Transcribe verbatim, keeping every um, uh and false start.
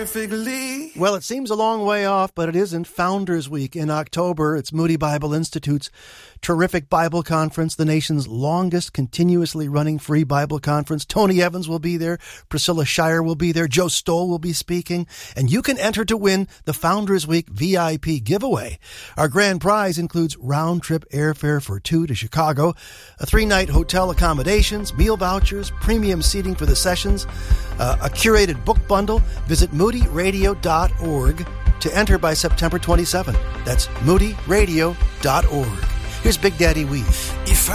Well, it seems a long way off, but it isn't. Founders Week in October. It's Moody Bible Institute's terrific Bible conference, the nation's longest continuously running free Bible conference. Tony Evans will be there. Priscilla Shire will be there. Joe Stoll will be speaking. And you can enter to win the Founders Week V I P giveaway. Our grand prize includes round-trip airfare for two to Chicago, a three-night hotel accommodations, meal vouchers, premium seating for the sessions, uh, a curated book bundle. Visit moody radio dot org to enter by September twenty-seventh. That's moody radio dot org. Here's Big Daddy Weave.